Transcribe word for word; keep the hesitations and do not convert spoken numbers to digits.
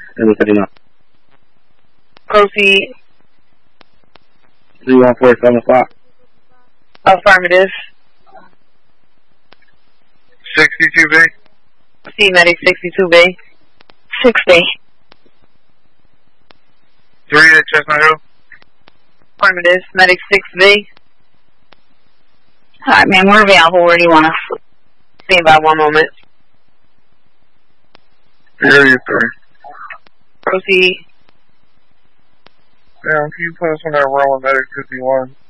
Everything up. Proceed. three one four, seven o'clock. Affirmative. sixty-two B. C medic sixty-two B. sixty. three at Chestnut Hill. Affirmative. Medic six B. Alright, man, we're available. Where do you want us? See about one moment. Area three. Proceed. Damn, can you put us on that roll with medic fifty-one?